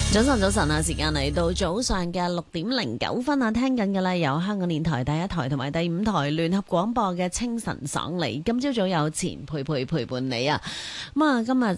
早晨，早晨啊！時間嚟到早上嘅6:09啊，聽緊嘅咧有香港電台第一台同埋第5台聯合廣播嘅清晨爽利。今朝早有前陪伴你啊！咁啊，今日